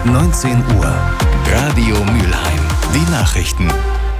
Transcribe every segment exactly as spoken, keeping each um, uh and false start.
neunzehn Uhr. Radio Mülheim. Die Nachrichten.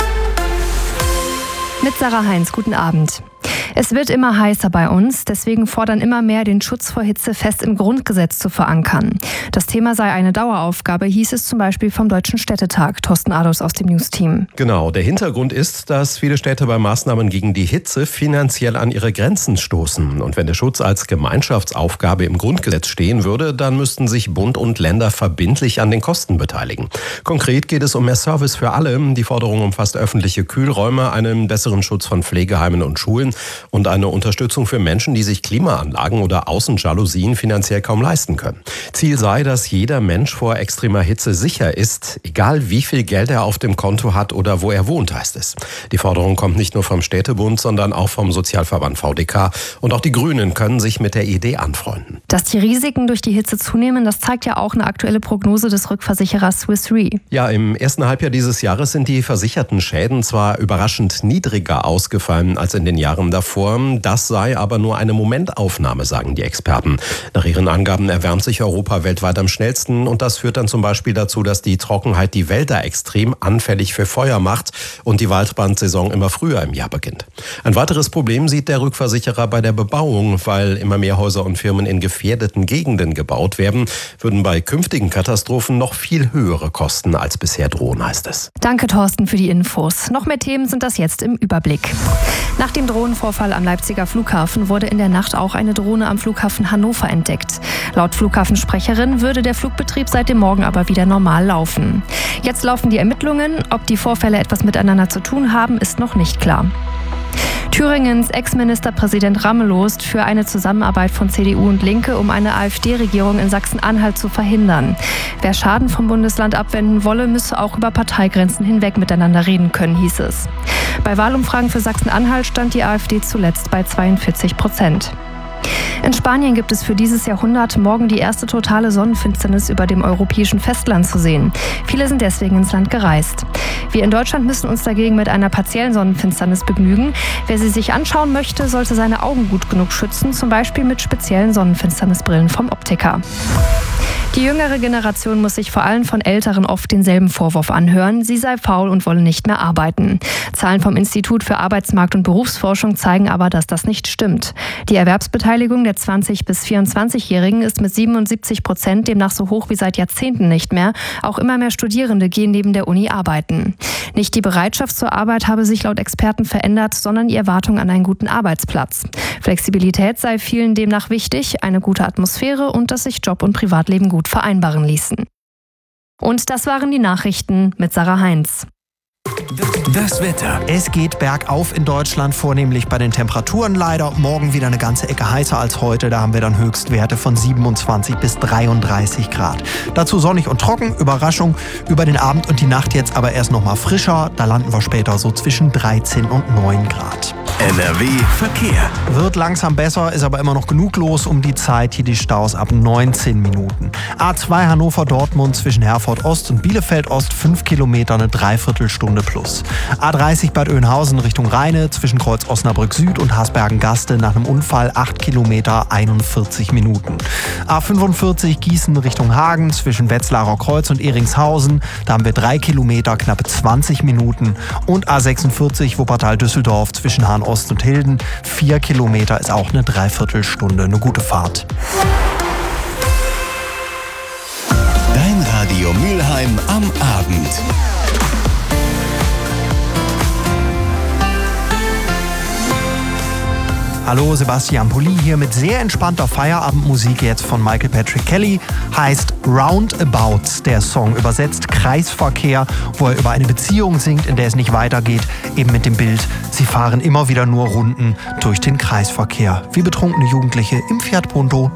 Mit Sarah Heinz, guten Abend. Es wird immer heißer bei uns, deswegen fordern immer mehr, den Schutz vor Hitze fest im Grundgesetz zu verankern. Das Thema sei eine Daueraufgabe, hieß es zum Beispiel vom Deutschen Städtetag. Thorsten Adolfs aus dem News-Team. Genau, der Hintergrund ist, dass viele Städte bei Maßnahmen gegen die Hitze finanziell an ihre Grenzen stoßen. Und wenn der Schutz als Gemeinschaftsaufgabe im Grundgesetz stehen würde, dann müssten sich Bund und Länder verbindlich an den Kosten beteiligen. Konkret geht es um mehr Service für alle. Die Forderung umfasst öffentliche Kühlräume, einen besseren Schutz von Pflegeheimen und Schulen und eine Unterstützung für Menschen, die sich Klimaanlagen oder Außenjalousien finanziell kaum leisten können. Ziel sei, dass jeder Mensch vor extremer Hitze sicher ist, egal wie viel Geld er auf dem Konto hat oder wo er wohnt, heißt es. Die Forderung kommt nicht nur vom Städtebund, sondern auch vom Sozialverband V D K. Und auch die Grünen können sich mit der Idee anfreunden. Dass die Risiken durch die Hitze zunehmen, das zeigt ja auch eine aktuelle Prognose des Rückversicherers Swiss Re. Ja, im ersten Halbjahr dieses Jahres sind die versicherten Schäden zwar überraschend niedriger ausgefallen als in den Jahren davor. Das sei aber nur eine Momentaufnahme, sagen die Experten. Nach ihren Angaben erwärmt sich Europa weltweit am schnellsten und das führt dann zum Beispiel dazu, dass die Trockenheit die Wälder extrem anfällig für Feuer macht und die Waldbrandsaison immer früher im Jahr beginnt. Ein weiteres Problem sieht der Rückversicherer bei der Bebauung, weil immer mehr Häuser und Firmen in gefährdeten Gegenden gebaut werden, würden bei künftigen Katastrophen noch viel höhere Kosten als bisher drohen, heißt es. Danke, Thorsten, für die Infos. Noch mehr Themen sind das jetzt im Überblick. Nach dem Drohnenvorfall am Leipziger Flughafen wurde in der Nacht auch eine Drohne am Flughafen Hannover entdeckt. Laut Flughafensprecherin würde der Flugbetrieb seit dem Morgen aber wieder normal laufen. Jetzt laufen die Ermittlungen. Ob die Vorfälle etwas miteinander zu tun haben, ist noch nicht klar. Thüringens Ex-Ministerpräsident Ramelow ist für eine Zusammenarbeit von C D U und Linke, um eine AfD-Regierung in Sachsen-Anhalt zu verhindern. Wer Schaden vom Bundesland abwenden wolle, müsse auch über Parteigrenzen hinweg miteinander reden können, hieß es. Bei Wahlumfragen für Sachsen-Anhalt stand die AfD zuletzt bei zweiundvierzig Prozent. In Spanien gibt es für dieses Jahrhundert morgen die erste totale Sonnenfinsternis über dem europäischen Festland zu sehen. Viele sind deswegen ins Land gereist. Wir in Deutschland müssen uns dagegen mit einer partiellen Sonnenfinsternis begnügen. Wer sie sich anschauen möchte, sollte seine Augen gut genug schützen, zum Beispiel mit speziellen Sonnenfinsternisbrillen vom Optiker. Die jüngere Generation muss sich vor allem von Älteren oft denselben Vorwurf anhören, sie sei faul und wolle nicht mehr arbeiten. Zahlen vom Institut für Arbeitsmarkt- und Berufsforschung zeigen aber, dass das nicht stimmt. Die Erwerbsbeteiligung der zwanzig- bis vierundzwanzigjährigen ist mit siebenundsiebzig Prozent demnach so hoch wie seit Jahrzehnten nicht mehr. Auch immer mehr Studierende gehen neben der Uni arbeiten. Nicht die Bereitschaft zur Arbeit habe sich laut Experten verändert, sondern die Erwartung an einen guten Arbeitsplatz. Flexibilität sei vielen demnach wichtig, eine gute Atmosphäre und dass sich Job und Privatleben gut vereinbaren ließen. Und das waren die Nachrichten mit Sarah Heinz. Das Wetter. Es geht bergauf in Deutschland, vornehmlich bei den Temperaturen leider. Morgen wieder eine ganze Ecke heißer als heute. Da haben wir dann Höchstwerte von siebenundzwanzig bis dreiunddreißig Grad. Dazu sonnig und trocken, Überraschung. Über den Abend und die Nacht jetzt aber erst noch mal frischer. Da landen wir später so zwischen dreizehn und neun Grad. N R W Verkehr. Wird langsam besser, ist aber immer noch genug los um die Zeit. Hier die Staus ab neunzehn Minuten. A zwei Hannover-Dortmund zwischen Herford Ost und Bielefeld Ost, fünf Kilometer, eine Dreiviertelstunde plus. A dreißig Bad Oeynhausen Richtung Rheine zwischen Kreuz Osnabrück Süd und Hasbergen-Gaste nach einem Unfall acht Kilometer, einundvierzig Minuten. A fünfundvierzig Gießen Richtung Hagen zwischen Wetzlarer Kreuz und Ehringshausen, da haben wir drei Kilometer, knappe zwanzig Minuten. Und A sechsundvierzig Wuppertal-Düsseldorf zwischen Hahn Ost und Hilden, vier Kilometer ist auch eine Dreiviertelstunde, eine gute Fahrt. Dein Radio Mülheim am Abend. Hallo, Sebastian Pulli hier mit sehr entspannter Feierabendmusik jetzt von Michael Patrick Kelly. Heißt Roundabouts, der Song, übersetzt Kreisverkehr, wo er über eine Beziehung singt, in der es nicht weitergeht, eben mit dem Bild, sie fahren immer wieder nur Runden durch den Kreisverkehr. Wie betrunkene Jugendliche im Fiat Punto